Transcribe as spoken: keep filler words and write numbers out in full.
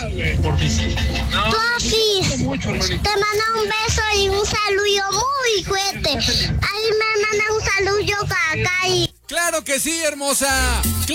Tofis, te manda un beso y un saludo muy fuerte. Ahí me manda un saludo acá y... ¡Claro que sí, hermosa!